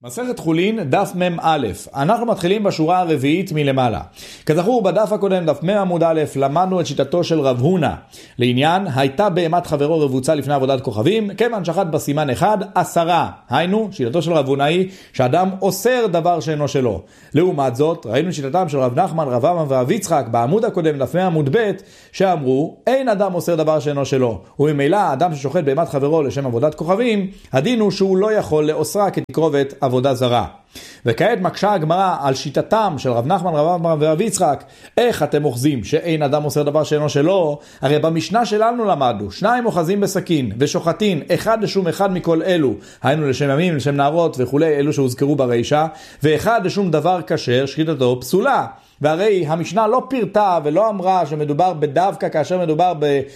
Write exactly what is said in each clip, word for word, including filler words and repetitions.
מסכת חולין, דף מם א', אנחנו מתחילים בשורה הרביעית מלמעלה. כזכור, בדף הקודם, דף מם עמוד א', למדנו את שיטתו של רב הונא. לעניין, הייתה בהמת חברו רבוצה לפני עבודת כוכבים, כיוון שחט בסימן אחד, עשרה. היינו, שיטתו של רב הונא היא שאדם אוסר דבר שאינו שלו. לעומת זאת, ראינו שיטתם של רב נחמן, רב עמרם ורב יצחק, בעמוד הקודם, דף מם עמוד ב', שאמרו, אין אדם אוסר דבר שאינו שלו. וממילא, אדם ששוחט בהמת חברו לשם עבודת כוכבים, הדין הוא שהוא לא יכול לאוסרה כתקרובת עבודה זרה. וכעת מקשה הגמרא על שיטתם של רב נחמן, רב עמרם ורב יצחק, איך אתם אוחזים שאין אדם אוסר דבר שאינו שלו? הרי במשנה שלנו למדנו, שניים אוחזים בסכין ושוחטין, אחד לשום אחד מכל אלו, היינו לשם ימים, לשם נערות וכולי, אלו שהוזכרו ברישה, ואחד לשום דבר כשר, שחיטתו פסולה. והרי המשנה לא פירטה ולא אמרה שמדובר בדווקא כאשר מדובר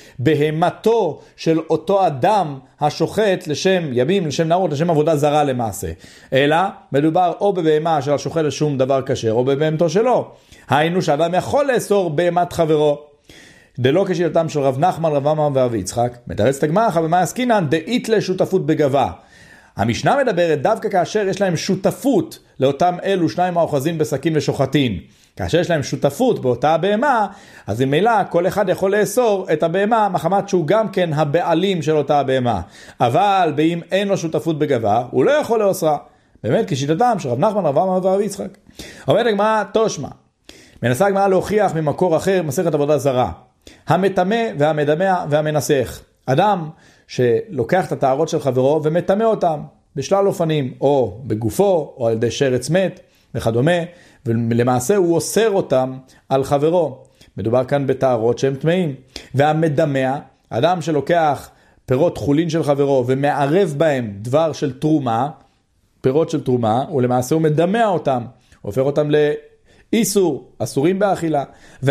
בהמתו של אותו אדם השוחט לשם ימים, לשם נערות, לשם עבודה זרה למעשה. אלא מדובר או בבהמה של השוחט לשום דבר כשר או בבהמתו שלו. היינו שאדם יכול לאסור בהמת חברו. דלא כשיטתם של רב נחמן, רב עמרם ורב יצחק. מתרצת הגמרא, במה עסקינן? דאית לשותפות בגבה. המשנה מדברת דווקא כאשר יש להם שותפות לאותם אלו שניים האוחזים בסכין ושוחטין. כאשר יש להם שותפות באותה הבהמה, אז ממילא כל אחד יכול לאסור את הבהמה מחמת שהוא גם כן הבעלים של אותה הבהמה. אבל באם אין לו שותפות בגבה, הוא לא יכול לאוסרה. באמת כשיטתם של רב נחמן, רב עמרם ורב יצחק. אומרת הגמרא תושמע. מנסה הגמרא להוכיח ממקור אחר מסכת עבודה זרה. המטמא והמדמע והמנסח. אדם שלוקח את הטהרות של חברו ומטמא אותם בשלל אופנים, או בגופו, או על ידי שרץ מת וכדומה, ולמעשה הוא אוסר אותם על חברו. מדובר כאן בטהרות שהם טמאים. והמדמע, אדם שלוקח פירות חולין של חברו ומערב בהם דבר של תרומה, פירות של תרומה, ולמעשה הוא מדמע אותם, הופך אותם לאיסור, אסורים באכילה.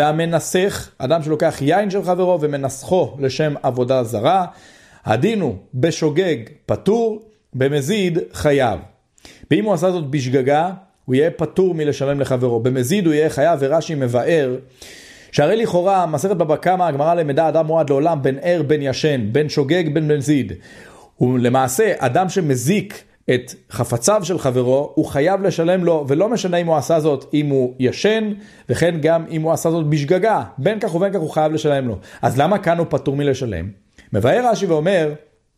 והמנסח, אדם שלוקח יין של חברו ומנסחו לשם עבודה זרה, הדין הוא בשוגג פטור, במזיד חייב. ואם הוא עשה זאת בשגגה, הוא יהיה פטור מלשלם לחברו. במזיד הוא יהיה חייב, ורש"י מבאר, שהרי לכאורה מסכת בבא קמא הגמרא למדה אדם מועד לעולם בין ער בין ישן, בין שוגג בין מזיד. ולמעשה אדם שמזיק את חפציו של חברו, הוא חייב לשלם לו, ולא משנה אם הוא עשה זאת אם הוא ישן, וכן גם אם הוא עשה זאת בשגגה. בין כך ובין כך הוא חייב לשלם לו. אז למה כאן הוא פטור מלשלם? מבאר רש"י ואומר,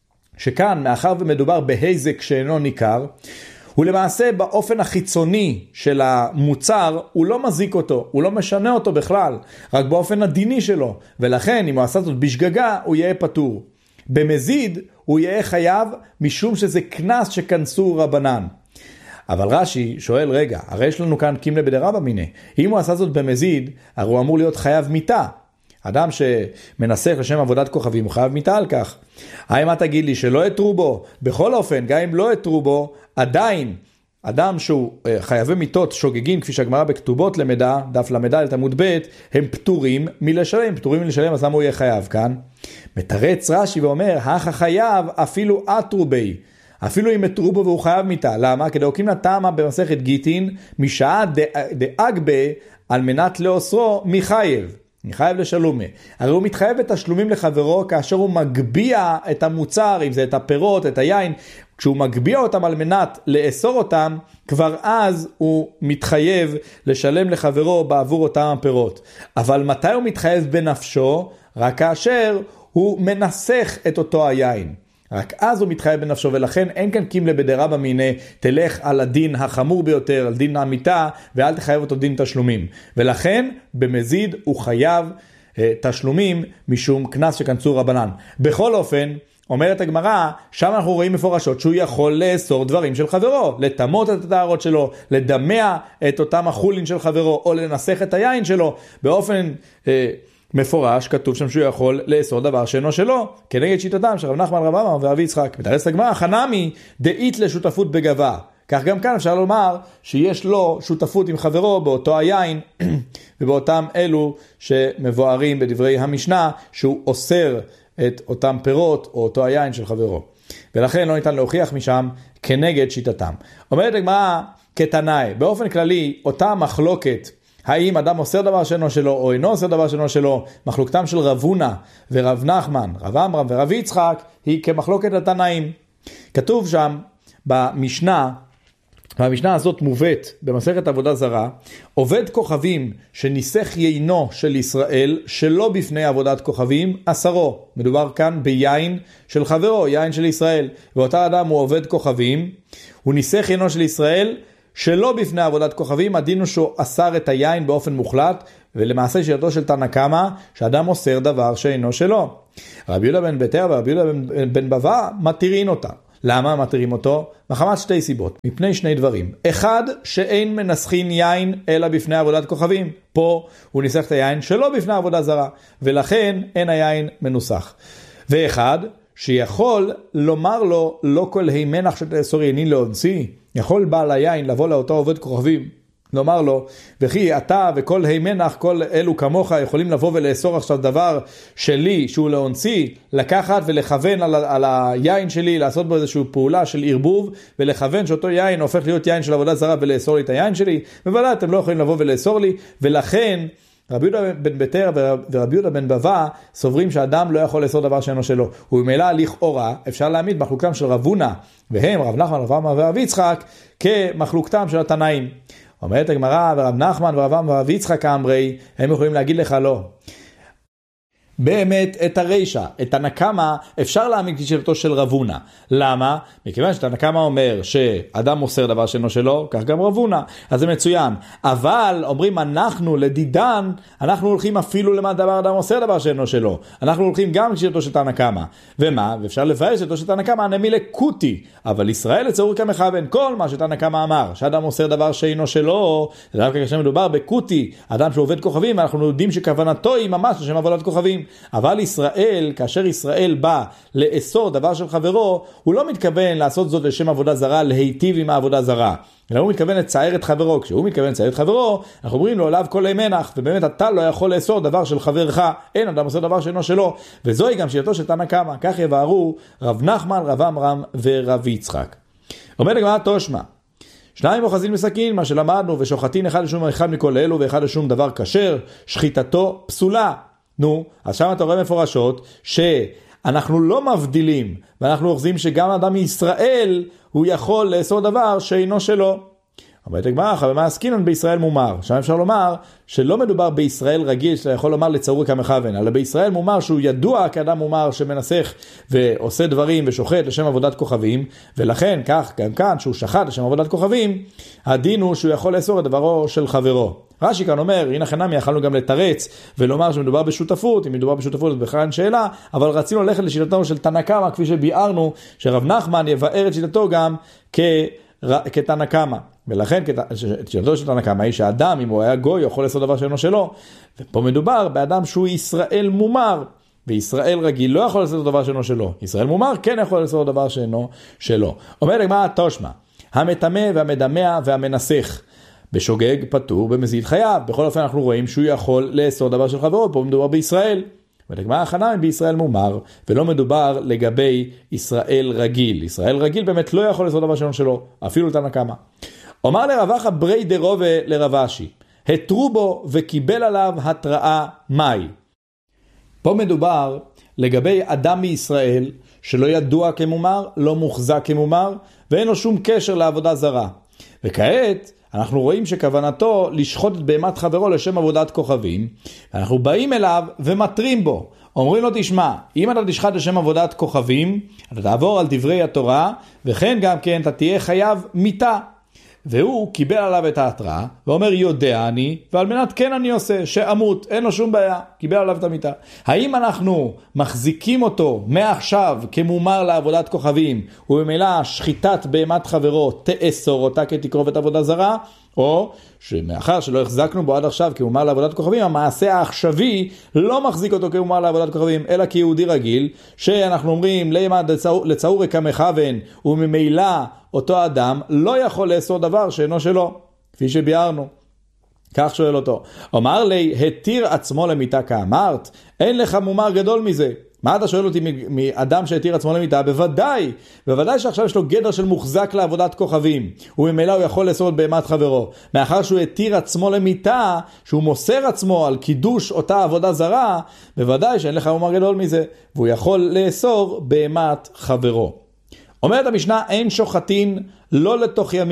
שכאן מאחר ומדובר בהיזק שאינו ניכר, הוא למעשה באופן החיצוני של המוצר, הוא לא מזיק אותו, הוא לא משנה אותו בכלל, רק באופן הדיני שלו, ולכן אם הוא עשה זאת בשגגה, הוא יהיה פטור. במזיד, הוא יהיה חייב משום שזה כנס שכנסו רבנן. אבל רש"י שואל, רגע, הרי יש לנו כאן קימלה בדרבא מיניה, אם הוא עשה זאת במזיד, הרי הוא אמור להיות חייב מיתה. אדם שמנסח לשם עבודת כוכבים, הוא חייב מיתה על כך. האם אתה תגיד לי שלא יתרו בו? בכל אופן, גם אם לא יתרו בו, עדיין, אדם שהוא חייבי מיתות שוגגים, כפי שהגמרא בכתובות למדע, דף למדע, לתלמוד ב', הם פטורים מלשלם, פטורים מלשלם, אז למה הוא יהיה חייב כאן? מתרץ רש"י ואומר, הכא חייב אפילו אתרו בי, אפילו אם יתרו בו והוא חייב מיתה. למה? כדאוקים לטעמה במסכת גיטין, משעה דאגבה על מנת לאוסרו מחייב. מחייב לשלומה. הרי הוא מתחייב בתשלומים לחברו כאשר הוא מגביע את המוצר, אם זה את הפירות, את היין, כשהוא מגביע אותם על מנת לאסור אותם, כבר אז הוא מתחייב לשלם לחברו בעבור אותם הפירות. אבל מתי הוא מתחייב בנפשו? רק כאשר הוא מנסח את אותו היין. רק אז הוא מתחייב בנפשו, ולכן אין כאן קימלה בדרבא מיניה, תלך על הדין החמור ביותר, על דין המיתה, ואל תחייב אותו דין תשלומים. ולכן במזיד הוא חייב אה, תשלומים משום כנס שכנסו רבנן. בכל אופן, אומרת הגמרא, שם אנחנו רואים מפורשות שהוא יכול לאסור דברים של חברו, לטמות את הטהרות שלו, לדמע את אותם החולין של חברו, או לנסח את היין שלו, באופן אה, מפורש כתוב שם שהוא יכול לאסור דבר שאינו שלו, כנגד שיטתם של רב נחמן, רב עמרם ורב יצחק. מתרצת הגמרא, חנמי דאית לשותפות בגבה. כך גם כאן אפשר לומר שיש לו שותפות עם חברו באותו היין, ובאותם אלו שמבוארים בדברי המשנה, שהוא אוסר את אותם פירות או אותו היין של חברו. ולכן לא ניתן להוכיח משם כנגד שיטתם. אומרת הגמרא כתנאי, באופן כללי אותה מחלוקת, האם אדם אוסר דבר שאינו שלו או אינו אוסר דבר שאינו שלו, מחלוקתם של רב הונא ורב נחמן, רב עמרם ורב יצחק, היא כמחלוקת התנאים. כתוב שם במשנה והמשנה הזאת מובאת במסכת עבודה זרה, עובד כוכבים שניסח יינו של ישראל שלא בפני עבודת כוכבים עשרו. מדובר כאן ביין של חברו, יין של ישראל. ואותה אדם הוא עובד כוכבים, הוא ניסח יינו של ישראל שלא בפני עבודת כוכבים, הדין הוא שהוא אסר את היין באופן מוחלט, ולמעשה שיטתו של תנא קמא, שאדם אוסר דבר שאינו שלו. רבי יהודה בן בתיה ורבי יהודה בן, בן בבא מתירים אותה. למה מתירים אותו? מחמת שתי סיבות, מפני שני דברים. אחד, שאין מנסחין יין אלא בפני עבודת כוכבים. פה הוא ניסח את היין שלא בפני עבודה זרה, ולכן אין היין מנוסח. ואחד, שיכול לומר לו לא כל הימנח שתאסור ינין לאונסי. יכול בעל היין לבוא לאותו עובד כוכבים, לומר לו, וכי אתה וכל הימנח, כל אלו כמוך יכולים לבוא ולאסור עכשיו דבר שלי שהוא לאונסי, לקחת ולכוון על, על היין שלי, לעשות בו איזושהי פעולה של ערבוב, ולכוון שאותו יין הופך להיות יין של עבודה זרה ולאסור לי את היין שלי. בוודאי אתם לא יכולים לבוא ולאסור לי, ולכן רבי יהודה בן בתיה ורבי יהודה בן בבא סוברים שאדם לא יכול לאסור דבר שאינו שלו. וממילא לכאורה אפשר להעמיד מחלוקתם של רב הונא והם רב נחמן ורב עמר ורב יצחק כמחלוקתם של התנאים. אומרת הגמרא, ורב נחמן ורב עמר ורב יצחק אמרי, הם יכולים להגיד לך לא. באמת את הרישא, את תנא קמא, אפשר להעמיד כשיטתו של רב הונא. למה? מכיוון שתנא קמא אומר שאדם מוסר דבר שאינו שלו, כך גם רב הונא. אז זה מצוין. אבל אומרים אנחנו לדידן, אנחנו הולכים אפילו למה דבר אדם מוסר דבר שאינו שלו. אנחנו הולכים גם כשיטתו של תנא קמא. ומה? ואפשר לבאר שיטתו של תנא קמא נמי לקוטי. אבל ישראל לצורך כמכוון, כל מה שתנא קמא אמר, שאדם מוסר דבר שאינו שלו, זה דווקא כאשר מדובר בקוטי, אדם שעובד כוכבים, אנחנו יודעים שכוונתו היא ממש לשם עבודת כוכבים. אבל ישראל, כאשר ישראל בא לאסור דבר של חברו, הוא לא מתכוון לעשות זאת לשם עבודה זרה, להיטיב עם העבודה זרה. אלא הוא מתכוון לצייר את חברו. כשהוא מתכוון לצייר את חברו, אנחנו אומרים לו עליו כל הימנח, ובאמת אתה לא יכול לאסור דבר של חברך. אין אדם עושה דבר שאינו שלו. וזוהי גם שיטתו של תנא קמא. כך יבארו רב נחמן, רב עמרם ורב יצחק. אומרת הגמרא תושמע, שניים אוחזין בסכין, מה שלמדנו, ושוחטין אחד לשום אחד מכל אלו ואחד לשום דבר כשר, שחיטתו פסולה. נו, אז שם אתה רואה מפורשות שאנחנו לא מבדילים, ואנחנו אוחזים שגם אדם מישראל הוא יכול לאסור דבר שאינו שלו. אומרת הגמרא, ומה עסקינן בישראל מומר? שם אפשר לומר שלא מדובר בישראל רגיל שאתה יכול לומר לצורך כמכוון, אלא בישראל מומר שהוא ידוע כאדם מומר שמנסח ועושה דברים ושוחט לשם עבודת כוכבים, ולכן כך גם כאן שהוא שחט לשם עבודת כוכבים, הדין הוא שהוא יכול לאסור את דברו של חברו. רש"י כאן אומר, הנה חנמי יכלנו גם לתרץ ולומר שמדובר בשותפות, אם מדובר בשותפות בכלל שאלה, אבל רצינו ללכת לשיטתו של תנא קמא, כפי שביארנו שרב נחמן יבאר את שיטתו גם כ... כתנא קמא. ולכן שיטתו של תנא קמא היא שהאדם, אם הוא היה גוי, יכול לעשות דבר שאינו שלו. ופה מדובר באדם שהוא ישראל מומר, וישראל רגיל לא יכול לעשות דבר שאינו שלו. ישראל מומר כן יכול לעשות דבר שאינו שלו. אומר לגמרא תושמע, המטמא והמדמע והמנסח בשוגג פטור במזיד חייו. בכל אופן אנחנו רואים שהוא יכול לאסור דבר של חברו, פה מדובר בישראל. ולגמרא החנמי בישראל מומר, ולא מדובר לגבי ישראל רגיל. ישראל רגיל באמת לא יכול לאסור דבר שאינו שלו, אפילו תנא קמא. אומר לרב אחא ברי דרובה לרב אשי, התרו בו וקיבל עליו התראה מאי. פה מדובר לגבי אדם מישראל שלא ידוע כמומר, לא מוחזק כמומר, ואין לו שום קשר לעבודה זרה. וכעת אנחנו רואים שכוונתו לשחוט את בהמת חברו לשם עבודת כוכבים, אנחנו באים אליו ומטרים בו. אומרים לו תשמע, אם אתה תשחט לשם עבודת כוכבים, אתה תעבור על דברי התורה, וכן גם כן אתה תהיה חייב מיתה. והוא קיבל עליו את ההתראה, ואומר יודע אני, ועל מנת כן אני עושה, שאמות, אין לו שום בעיה, קיבל עליו את המיתה. האם אנחנו מחזיקים אותו מעכשיו כמומר לעבודת כוכבים, ובמילא שחיטת בהמת חברו תאסור אותה כתקרובת עבודה זרה, או שמאחר שלא החזקנו בו עד עכשיו כמומר לעבודת כוכבים, המעשה העכשווי לא מחזיק אותו כמומר לעבודת כוכבים, אלא כיהודי רגיל, שאנחנו אומרים לימד לצאורי כמכוון, וממילא אותו אדם לא יכול לאסור דבר שאינו שלו, כפי שביארנו. כך שואל אותו, אמר לי, התיר עצמו למיתה כאמרת, אין לך מומר גדול מזה. מה אתה שואל אותי מאדם שהתיר עצמו למיתה? בוודאי, בוודאי שעכשיו יש לו גדר של מוחזק לעבודת כוכבים, וממילא הוא יכול לאסור את בהמת חברו. מאחר שהוא התיר עצמו למיתה, שהוא מוסר עצמו על קידוש אותה עבודה זרה, בוודאי שאין לך מומר גדול מזה, והוא יכול לאסור בהמת חברו. אומרת המשנה, אין שוחטין לא לתוך ימים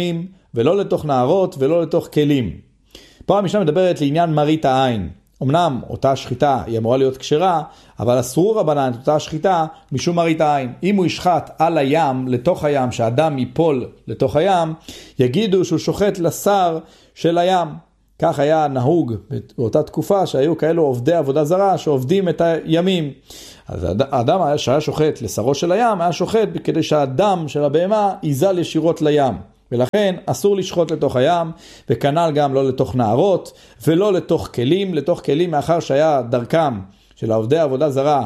ולא לתוך נערות ולא לתוך כלים. פה המשנה מדברת לעניין מרית העין. אמנם אותה שחיטה היא אמורה להיות כשרה, אבל אסרו רבנן את אותה שחיטה משום מרית העין. אם הוא ישחט על הים, לתוך הים, שהאדם ייפול לתוך הים, יגידו שהוא שוחט לשר של הים. כך היה נהוג באותה תקופה שהיו כאלו עובדי עבודה זרה שעובדים את הימים. אז האדם שהיה שוחט לשרו של הים, היה שוחט כדי שהדם של הבהמה ייזל ישירות לים. ולכן אסור לשחוט לתוך הים, וכנ"ל גם לא לתוך נערות, ולא לתוך כלים, לתוך כלים מאחר שהיה דרכם של העובדי העבודה זרה,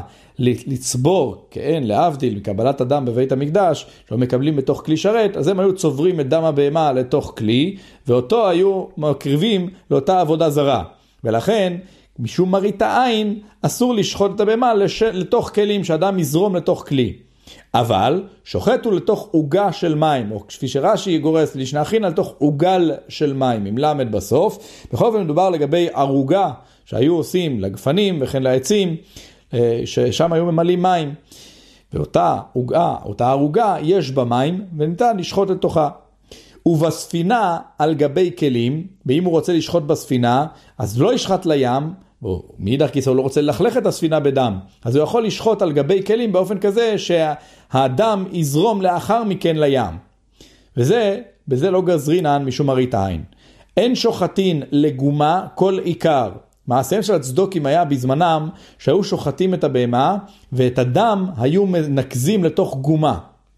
לצבור, כאין להבדיל מקבלת הדם בבית המקדש, שלא מקבלים בתוך כלי שרת, אז הם היו צוברים את דם הבהמה לתוך כלי, ואותו היו מקריבים לאותה עבודה זרה. ולכן, משום מרית העין, אסור לשחוט את הבהמה לש... לתוך כלים, שאדם יזרום לתוך כלי. אבל שוחט הוא לתוך עוגה של מים, או כפי שרש"י גורס לשנכין, על תוך עוגל של מים, עם למד בסוף. בכל אופן מדובר לגבי ערוגה שהיו עושים לגפנים וכן לעצים, ששם היו ממלאים מים. ואותה עוגה, אותה ערוגה, יש בה מים, וניתן לשחוט לתוכה. ובספינה על גבי כלים, ואם הוא רוצה לשחוט בספינה, אז לא ישחט לים, מאידך גיסא הוא לא רוצה ללכלך את הספינה בדם, אז הוא יכול לשחוט על גבי כלים באופן כזה שהאדם יזרום לאחר מכן לים. וזה, בזה לא גזרינן משום מרית העין. אין שוחטין לגומה כל עיקר. מעשיהם של הצדוקים היה בזמנם שהיו שוחטים את הבהמה ואת הדם היו מנקזים לתוך גומה.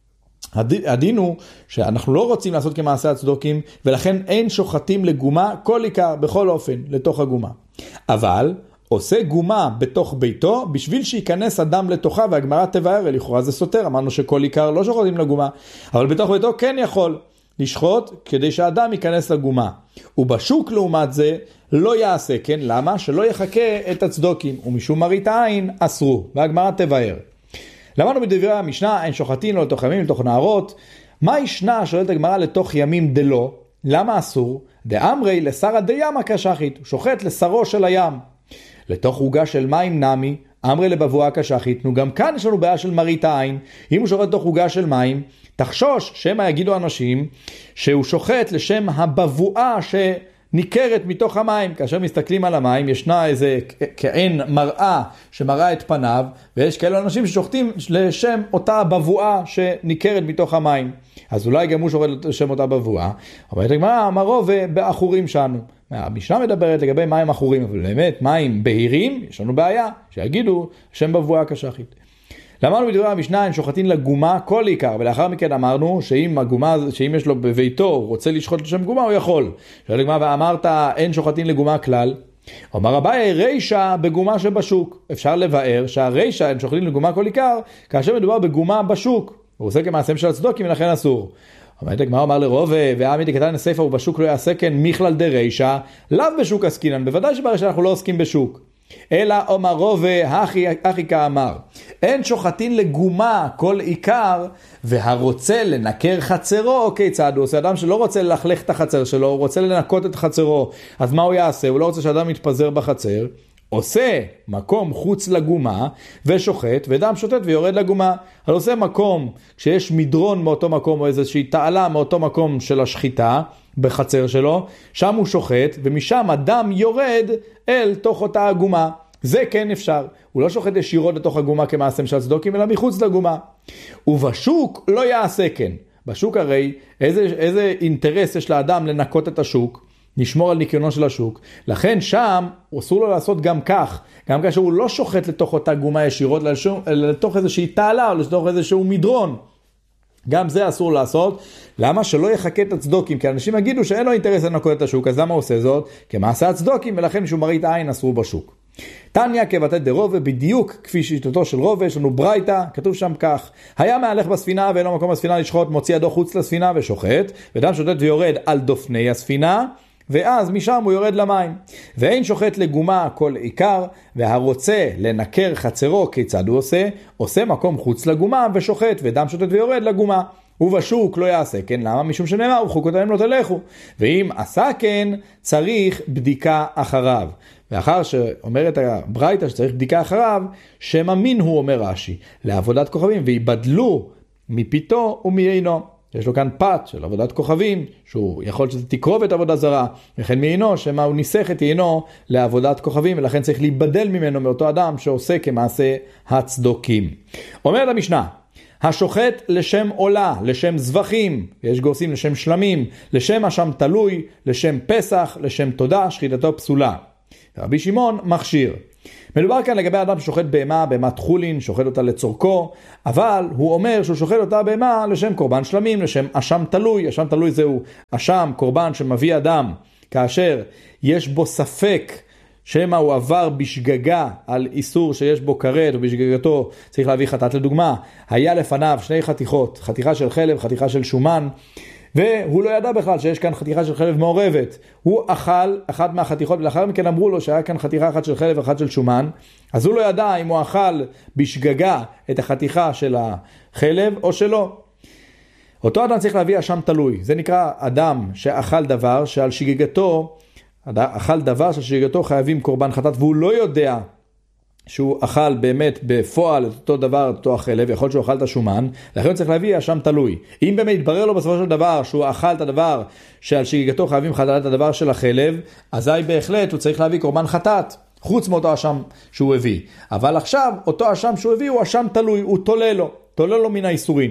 הדין הוא שאנחנו לא רוצים לעשות כמעשה הצדוקים, ולכן אין שוחטים לגומה כל עיקר בכל אופן לתוך הגומה. אבל עושה גומה בתוך ביתו בשביל שיכנס אדם לתוכה, והגמרא תבאר, לכאורה זה סותר, אמרנו שכל עיקר לא שוחטים לגומה, אבל בתוך ביתו כן יכול לשחוט כדי שהאדם ייכנס לגומה. ובשוק לעומת זה לא יעשה, כן? למה? שלא יחכה את הצדוקים, ומשום מרית העין אסרו, והגמרא תבאר. למדנו בדברי המשנה, אין שוחטין לא לתוך ימים, לתוך נערות. מה ישנה, שואלת הגמרא, לתוך ימים דלא? למה אסור? דאמרי לשרה דימה כשחית, הוא שוחט לשרו של הים. לתוך עוגה של מים נמי, אמרי לבבואה כשחית, נו גם כאן יש לנו בעיה של מרית העין. אם הוא שוחט לתוך עוגה של מים, תחשוש שמה יגידו אנשים שהוא שוחט לשם הבבואה ש... ניכרת מתוך המים. כאשר מסתכלים על המים, ישנה איזה כעין מראה שמראה את פניו, ויש כאלה אנשים ששוחטים לשם אותה בבואה שניכרת מתוך המים. אז אולי גם הוא שוחט לשם אותה בבואה, אבל מה אמרו ובאחורים שלנו. המשנה מדברת לגבי מים אחורים, אבל באמת מים בהירים, יש לנו בעיה, שיגידו שם בבואה כשחית. למדנו בדברי המשנה, הם שוחטין לגומה כל עיקר, ולאחר מכן אמרנו שאם הגומה, שאם יש לו בביתו, הוא רוצה לשחוט לשם גומה, הוא יכול. שואל הגמרא, ואמרת, אין שוחטין לגומה כלל. אומר אביי, רישא בגומה שבשוק. אפשר לבאר שהרישא הם שוחטין לגומה כל עיקר, כאשר מדובר בגומה בשוק. הוא עושה כמעשיהם של הצדוקים, ולכן אסור. אומרת הגמרא, אמר לרובה, ועמי דקתן לספר ובשוק לא יעשה כן מכלל דרישא, לאו בשוק עסקינן. בוודאי שברי שאנחנו לא עוסקים בשוק. אלא אומר רובה, הכי כאמר, אין שוחטין לגומה כל עיקר, והרוצה לנקר חצרו, כיצד הוא עושה? אדם שלא רוצה ללכלך את החצר שלו, הוא רוצה לנקות את חצרו, אז מה הוא יעשה? הוא לא רוצה שאדם יתפזר בחצר, עושה מקום חוץ לגומה ושוחט, ודם שוטט ויורד לגומה. אז עושה מקום כשיש מדרון מאותו מקום, או איזושהי תעלה מאותו מקום של השחיטה בחצר שלו, שם הוא שוחט, ומשם הדם יורד אל תוך אותה הגומה. זה כן אפשר. הוא לא שוחט ישירות לתוך הגומה כמעשיהם של הצדוקים, אלא מחוץ לגומה. ובשוק לא יעשה כן. בשוק הרי איזה, איזה אינטרס יש לאדם לנקות את השוק, נשמור על ניקיונו של השוק. לכן שם אסור לו לעשות גם כך, גם כאשר הוא לא שוחט לתוך אותה גומה ישירות, אלא לתוך איזושהי תעלה או לתוך איזשהו מדרון. גם זה אסור לעשות. למה? שלא יחכה את הצדוקים, כי אנשים יגידו שאין לו אינטרס לנקות את השוק, אז למה הוא עושה זאת? כמעשה הצדוקים, ולכן משום מרית העין אסור בשוק. תניא כבתת דרובה, בדיוק כפי שיטתו של רובה, יש לנו ברייתא, כתוב שם כך, היה מהלך בספינה ואין לו מקום בספינה לשחוט, מוציא ידו חוץ לספינה ושוחט, ודם שוטט ויורד על דופני הספינה, ואז משם הוא יורד למים. ואין שוחט לגומה כל עיקר, והרוצה לנקר חצרו, כיצד הוא עושה? עושה מקום חוץ לגומה ושוחט, ודם שוטט ויורד לגומה. ובשוק לא יעשה כן, למה? משום שנאמר, ובחוקותיהם לא תלכו. ואם עשה כן, צריך בדיקה אחריו. ואחר שאומרת הברייתא שצריך בדיקה אחריו, שם אמין הוא אומר רש"י, לעבודת כוכבים, ויבדלו מפיתו ומיינו. יש לו כאן פת של עבודת כוכבים, שהוא יכול שזה תקרוב את עבודה זרה, וכן מעינו שמה הוא ניסח את עינו לעבודת כוכבים, ולכן צריך להיבדל ממנו מאותו אדם שעושה כמעשה הצדוקים. אומרת המשנה, השוחט לשם עולה, לשם זבחים, יש גורסים לשם שלמים, לשם אשם תלוי, לשם פסח, לשם תודה, שחיטתו פסולה. רבי שמעון מכשיר. מדובר כאן לגבי אדם ששוחט בהמה, בהמת חולין, שוחט אותה לצורכו, אבל הוא אומר שהוא שוחט אותה בהמה לשם קורבן שלמים, לשם אשם תלוי. אשם תלוי זהו אשם, קורבן שמביא אדם, כאשר יש בו ספק שמה הוא עבר בשגגה על איסור שיש בו כרת, ובשגגתו צריך להביא חטאת. לדוגמה, היה לפניו שני חתיכות, חתיכה של חלב, חתיכה של שומן, והוא לא ידע בכלל שיש כאן חתיכה של חלב מעורבת. הוא אכל אחת מהחתיכות, ולאחר מכן אמרו לו שהיה כאן חתיכה אחת של חלב ואחת של שומן, אז הוא לא ידע אם הוא אכל בשגגה את החתיכה של החלב או שלא. אותו אדם צריך להביא אשם תלוי. זה נקרא אדם שאכל דבר שעל שגגתו, אכל דבר שעל שגגתו חייבים קורבן חטאת, והוא לא יודע שהוא אכל באמת בפועל את אותו דבר, את אותו החלב, יכול להיות שהוא אכל את השומן, לכן הוא צריך להביא אשם תלוי. אם באמת יתברר לו בסופו של דבר שהוא אכל את הדבר שעל שגגתו חייבים חטאת, את הדבר של החלב, אזי בהחלט הוא צריך להביא קורבן חטאת, חוץ מאותו אשם שהוא הביא. אבל עכשיו, אותו אשם שהוא הביא הוא אשם תלוי, הוא תולה לו, תולה לו מן האיסורים.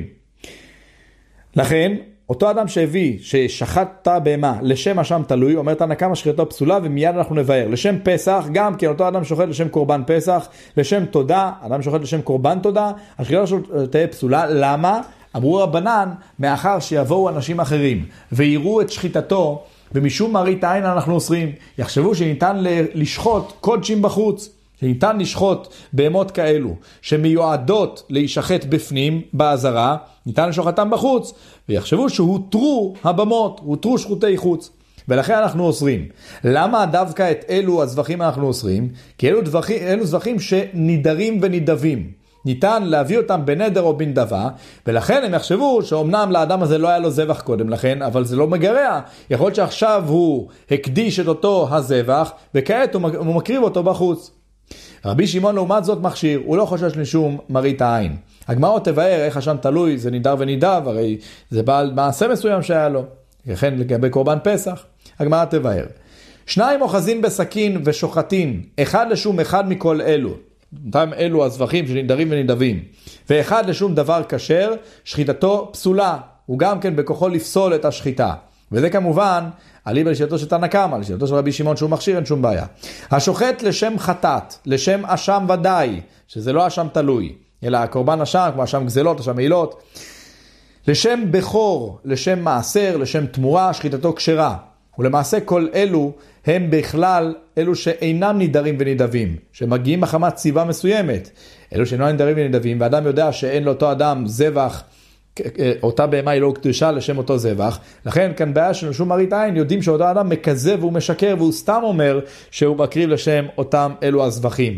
לכן, אותו אדם שהביא, ששחט את הבהמה לשם אשם תלוי, אומר תנא קמא שחיטתו פסולה, ומיד אנחנו נבהר. לשם פסח, גם כן אותו אדם שוחט לשם קורבן פסח, לשם תודה, אדם שוחט לשם קורבן תודה, השחיטה שלו תהיה פסולה. למה? אמרו רבנן, מאחר שיבואו אנשים אחרים ויראו את שחיטתו, ומשום מראית עין אנחנו אוסרים, יחשבו שניתן לשחוט קודשים בחוץ, שניתן לשחוט בהמות כאלו שמיועדות להישחט בפנים בעזרה, ניתן לשוחטם בחוץ, ויחשבו שהותרו הבמות, הותרו שחוטי חוץ, ולכן אנחנו אוסרים. למה דווקא את אלו הזבחים אנחנו אוסרים? כי אלו זבחים, אלו זבחים שנידרים ונידבים, ניתן להביא אותם בנדר או בנדבה, ולכן הם יחשבו שאומנם לאדם הזה לא היה לו זבח קודם לכן, אבל זה לא מגרע. יכול להיות שעכשיו הוא הקדיש את אותו הזבח, וכעת הוא מקריב אותו בחוץ. רבי שמעון לעומת זאת מכשיר, הוא לא חושש לשום מראית העין. הגמרא תבאר איך אשם תלוי, זה נידר ונידב, הרי זה בעל מעשה מסוים שהיה לו. לכן לגבי קורבן פסח, הגמרא תבאר. שניים אוחזין בסכין ושוחטין, אחד לשום אחד מכל אלו. אותם אלו הזבחים שנידרים ונידבים. ואחד לשום דבר כשר, שחיטתו פסולה. הוא גם כן בכוחו לפסול את השחיטה. וזה כמובן, עליבא לשיטתו של תנא קמא, לשיטתו של רבי שמעון שהוא מכשיר, אין שום בעיה. השוחט לשם חטאת, לשם אשם ודאי, שזה לא אשם תלוי, אלא הקורבן אשם, כמו אשם גזלות, אשם מעילות, לשם בכור, לשם מעשר, לשם תמורה, שחיטתו כשרה. ולמעשה כל אלו הם בכלל אלו שאינם נידרים ונידבים, שמגיעים מחמת סיבה מסוימת. אלו שאינם נידרים ונידבים, ואדם יודע שאין לאותו אדם זבח, אותה בהמה היא לא קדושה לשם אותו זבח, לכן כאן בעיה של שום מראית עין, יודעים שאותו אדם מכזב והוא משקר, והוא סתם אומר שהוא מקריב לשם אותם אלו הזבחים.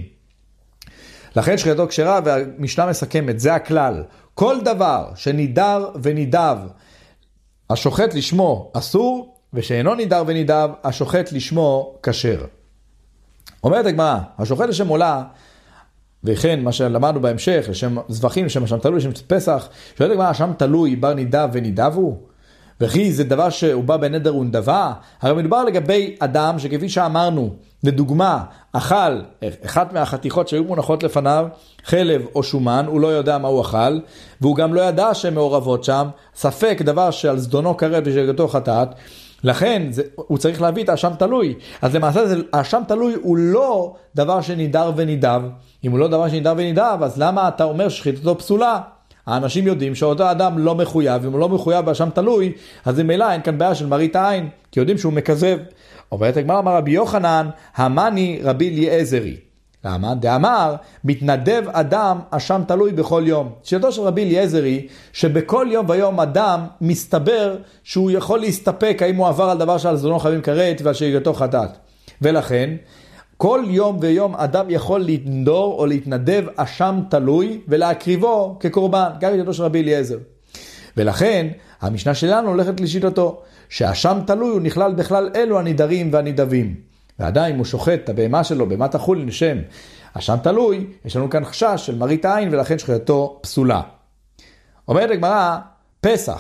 לכן שחיטתו כשרה, והמשנה מסכמת, זה הכלל. כל דבר שנידר ונידב, השוחט לשמו אסור, ושאינו נידר ונידב, השוחט לשמו כשר. אומרת הגמרא, השוחט לשם עולה, וכן מה שלמדנו בהמשך, לשם זבחים, לשם אשם תלוי, לשם פסח, שואלת הגמרא, אשם תלוי בר נידב ונידב הוא? וכי זה דבר שהוא בא בנדר ונדבה? הרי מדובר לגבי אדם שכפי שאמרנו, לדוגמה, אכל אחת מהחתיכות שהיו מונחות לפניו, חלב או שומן, הוא לא יודע מה הוא אכל, והוא גם לא ידע שהן מעורבות שם, ספק דבר שעל זדונו כרת ושגגתו חטאת, לכן זה, הוא צריך להביא את האשם תלוי. אז למעשה האשם תלוי הוא לא דבר שנידר ונידב. אם הוא לא דבר שנידר ונידב, אז למה אתה אומר שחיטתו פסולה? האנשים יודעים שאותו אדם לא מחויב, אם הוא לא מחויב באשם תלוי, אז ממילא אין כאן בעיה של מראית העין, כי יודעים שהוא מכזב. אומרת הגמרא, אמר רבי יוחנן, המני רבי אליעזרי. למה? דאמר, מתנדב אדם אשם תלוי בכל יום. שיטתו של רבי אליעזרי, שבכל יום ויום אדם מסתבר שהוא יכול להסתפק האם הוא עבר על דבר שעל זדונו חייבים כרת ועל שגגתו חטאת. ולכן, כל יום ויום אדם יכול לנדור או להתנדב אשם תלוי ולהקריבו כקורבן, גם שיטתו של רבי אליעזר. ולכן, המשנה שלנו הולכת לשיטתו, שאשם תלוי הוא נכלל בכלל אלו הנידרים והנידבים. ועדיין הוא שוחט את הבהמה שלו, בהמת החולין לשם אשם תלוי, יש לנו כאן חשש של מראית העין, ולכן שחיטתו פסולה. אומרת הגמרא, פסח,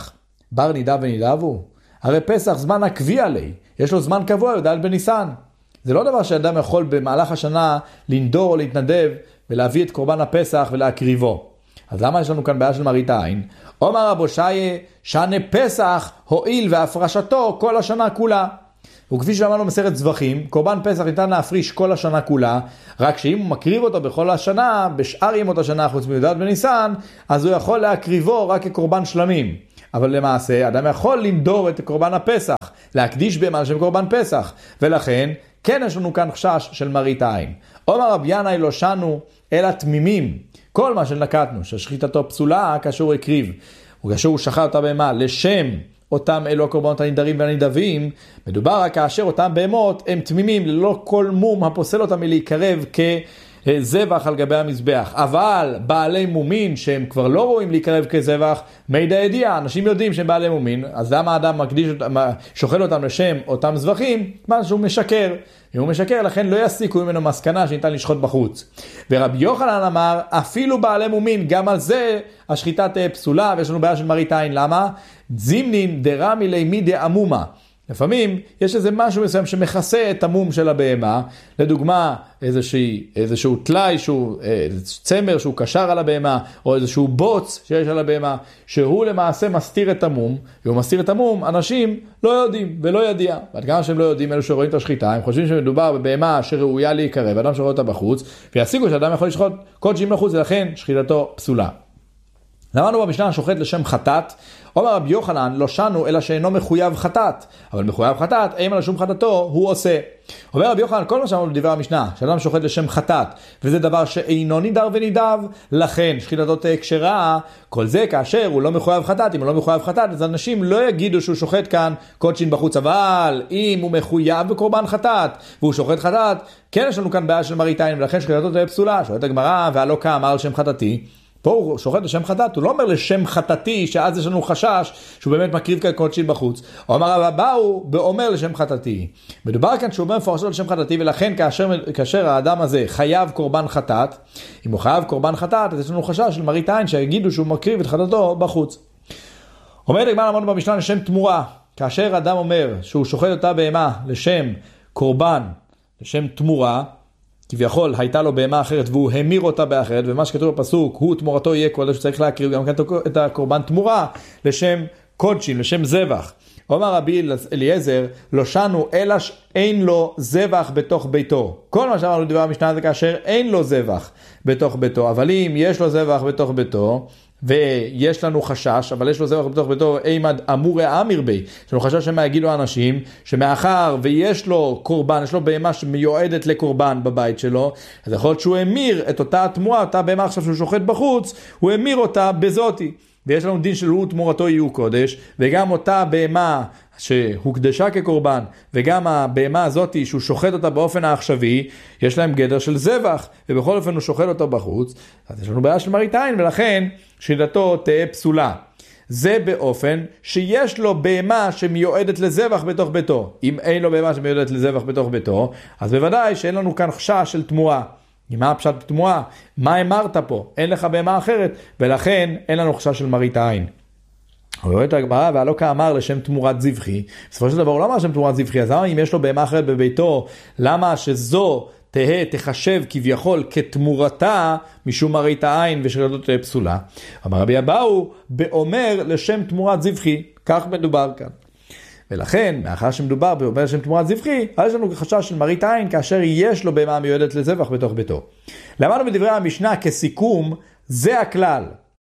בר נידב ונידבו? הרי פסח זמן הקביע לי, יש לו זמן קבוע, י"ד בניסן. זה לא דבר שאדם יכול במהלך השנה לנדור או להתנדב ולהביא את קורבן הפסח ולהקריבו. אז למה יש לנו כאן בעיה של מראית העין? אומר רבו שיה, שנה פסח הועיל והפרשתו כל השנה כולה. וכפי שאמרנו מסכת זבחים, קורבן פסח ניתן להפריש כל השנה כולה, רק שאם הוא מקריב אותו בכל השנה, בשאר ימות השנה חוץ מי"ד בניסן, אז הוא יכול להקריבו רק כקורבן שלמים. אבל למעשה, אדם יכול לנדור את קורבן הפסח, להקדיש בהמה לשם קורבן פסח, ולכן, כן יש לנו כאן חשש של מראית העין. אומר רבי ינאי לא שנו, אלא תמימים. כל מה שנקטנו, ששחיטתו פסולה, כאשר הוא הקריב, וכאשר הוא שחט אותה בהמה לשם אותם אלו הקורבנות הנדרים והנדבים, מדובר רק כאשר אותם בהמות הם תמימים, ללא כל מום הפוסל אותם מלהיקרב כזבח על גבי המזבח. אבל בעלי מומין שהם כבר לא רואים להיקרב כזבח, מידע ידיעה, אנשים יודעים שהם בעלי מומין, אז למה האדם מקדיש, שוחל אותם לשם אותם זבחים? מה שהוא משקר. אם הוא משקר, לכן לא יסיקו ממנו מסקנה שניתן לשחוט בחוץ. ורבי יוחנן אמר, אפילו בעלי מומין, גם על זה השחיטה תהיה פסולה, ויש לנו בעיה של מראית עין. למה? זימנין דרמי לימי דאמומה. לפעמים יש איזה משהו מסוים שמכסה את המום של הבהמה, לדוגמה איזשהו, איזשהו תלי, שהוא, איזשהו צמר שהוא קשר על הבהמה, או איזשהו בוץ שיש על הבהמה, שהוא למעשה מסתיר את המום, והוא מסתיר את המום, אנשים לא יודעים ולא ידיע. ועד כמה שהם לא יודעים, אלו שרואים את השחיטה, הם חושבים שמדובר בבהמה שראויה להיקרב, אדם שרואה אותה בחוץ, ויסיקו שאדם יכול לשחוט קודשים לחוץ, ולכן שחיטתו פסולה. למדנו במשנה שוחט לשם חטאת, אומר רבי יוחנן לא שנו אלא שאינו מחויב חטאת, אבל מחויב חטאת, אם על שום חטאתו הוא עושה. אומר רבי יוחנן, כל מה שאמרנו בדברי המשנה, שאדם שוחט לשם חטאת, וזה דבר שאינו נידר ונידב, לכן שחיטתו תהיה כשרה, כל זה כאשר הוא לא מחויב חטאת. אם הוא לא מחויב חטאת, אז אנשים לא יגידו שהוא שוחט כאן קודשין בחוץ, אבל אם הוא מחויב בקורבן חטאת, והוא שוחט חטאת, כן יש לנו כאן בעיה של מראית עין, ולכן שחיטתו תהיה פסולה. שואלת הגמרא, והלא כאמר על שם חטאתי. פה הוא שוחט לשם חטאת, הוא לא אומר לשם חטאתי, שאז יש לנו חשש שהוא באמת מקריב כאן קודשין בחוץ. הוא אמר רבא באו באומר לשם חטאתי. מדובר כאן שהוא אומר מפורשות לשם חטאתי, ולכן כאשר, כאשר האדם הזה חייב קורבן חטאת, אם הוא חייב קורבן חטאת, אז יש לנו חשש של מראית עין שיגידו שהוא מקריב את חטאתו בחוץ. אומר לגמרא אמרנו במשנה לשם תמורה, כאשר אדם אומר שהוא שוחט אותה בהמה לשם קורבן, לשם תמורה, כביכול הייתה לו בהמה אחרת והוא המיר אותה באחרת, ומה שכתוב בפסוק הוא תמורתו יהיה קודש, שצריך להקריב גם את הקורבן תמורה לשם קודשין, לשם זבח. אומר רבי אליעזר לא שנו אלא אין לו זבח בתוך ביתו. כל מה שאמרנו בדבר המשנה זה כאשר אין לו זבח בתוך ביתו, אבל אם יש לו זבח בתוך ביתו ויש לנו חשש, אבל יש לו זבח בתוך ביתו, אימד אמורי אמיר בי, יש לנו חשש שמה יגידו האנשים, שמאחר ויש לו קורבן, יש לו בהמה שמיועדת לקורבן בבית שלו, אז יכול להיות שהוא אמיר את אותה תמורה, אותה בהמה עכשיו שהוא שוחט בחוץ, הוא אמיר אותה בזאתי, ויש לנו דין של הוא תמורתו יהיו קודש, וגם אותה בהמה שהוקדשה כקורבן, וגם הבהמה הזאת שהוא שוחט אותה באופן העכשווי, יש להם גדר של זבח, ובכל אופן הוא שוחט אותו בחוץ, אז יש לנו בעיה של מראית עין, ולכן שחיטתו תהיה פסולה. זה באופן שיש לו בהמה שמיועדת לזבח בתוך ביתו. אם אין לו בהמה שמיועדת לזבח בתוך ביתו, אז בוודאי שאין לנו כאן חשש של תמורה. מה הפשט תמורה? מה אמרת פה? אין לך בהמה אחרת, ולכן אין לנו חשש של מראית עין. הוא רואה את הגמרא, והלא כאמר לשם תמורת זבחי. בסופו של דבר הוא לא אמר לשם תמורת זבחי, אז למה אם יש לו בהמה אחרת בביתו, למה שזו תהה, תחשב כביכול כתמורתה משום מראית העין ושחיטתו תהיה פסולה? אמר רבי אבאו באומר לשם תמורת זבחי, כך מדובר כאן. ולכן, מאחר שמדובר באומר לשם תמורת זבחי, יש לנו חשש של מראית עין כאשר יש לו בהמה מיועדת לזבח בתוך ביתו. למדנו בדברי המשנה כסיכום, זה הכלל.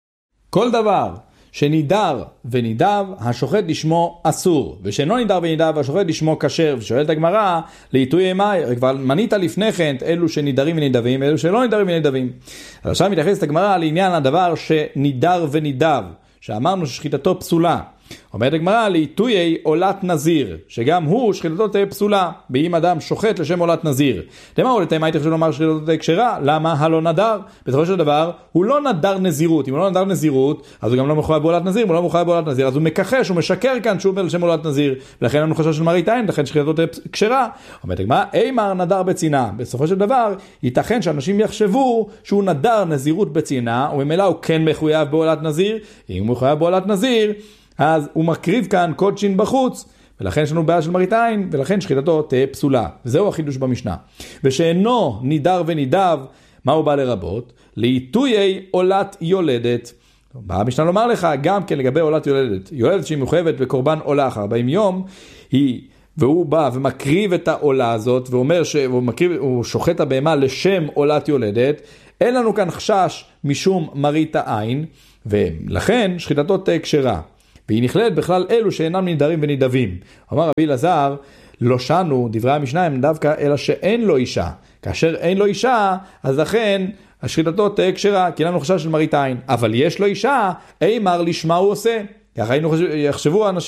כל דבר שנידר ונידב, השוחט לשמו אסור, ושאינו נידר ונידב, השוחט לשמו כשר. ושואלת הגמרא, לעיתוי אימה, כבר מנית לפני כן אלו שנידרים ונידבים, אלו שלא נידרים ונידבים. אז עכשיו מתייחסת הגמרא לעניין הדבר שנידר ונידב, שאמרנו ששחיטתו פסולה. אומרת הגמרא, לעיתויי עולת נזיר, שגם הוא שחיטתו תהיה פסולה, באם אדם שוחט לשם עולת נזיר. למה הוא לתאמה הייתי חושב לומר שחיטתו תהיה כשרה? למה? הלא נדר. בסופו של דבר, הוא לא נדר נזירות. אם הוא לא נדר נזירות, אז הוא גם לא מחויב בעולת נזיר. אם הוא לא מחויב בעולת נזיר, אז הוא מכחש, הוא משקר כאן שהוא אומר לשם עולת נזיר. ולכן אין לנו חשש של מראית עין, לכן שחיטתו תהיה כשרה. אומרת הגמרא, אימר נדר בצנעה. בסופו של דבר, ייתכן שאנשים יחשבו שהוא נדר נזירות בצנעה, וממילא הוא כן מחויב בעולת נזיר. אם הוא מחויב בעולת נזיר, אז הוא מקריב כאן קודשין בחוץ, ולכן יש לנו בעיה של מראית עין, ולכן שחיטתו תהיה פסולה. וזהו החידוש במשנה. ושאינו נידר ונידב, מה הוא בא לרבות? לעיתויי עולת יולדת. באה המשנה לומר לך, גם כן לגבי עולת יולדת. יולדת שהיא מחויבת בקורבן עולה אחר ארבעים יום, היא, והוא בא ומקריב את העולה הזאת, ואומר שהוא מקריב, הוא שוחט הבהמה לשם עולת יולדת, אין לנו כאן חשש משום מראית העין, ולכן שחיטתו תהיה כשרה. והיא נכללת בכלל אלו שאינם נידרים ונידבים. אמר רבי אלעזר, לא שנו, דברי המשנה הם דווקא, אלא שאין לו אישה. כאשר אין לו אישה, אז לכן השחיטתו תהיה כשרה, כי אין לנו חשש של מראית עין. אבל יש לו אישה, אימר לשמה הוא עושה. ככה היינו יחשבו האנשים